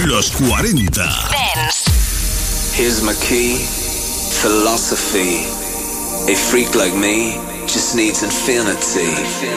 Los 40. Dance. Here's my key, philosophy. A freak like me just needs infinity.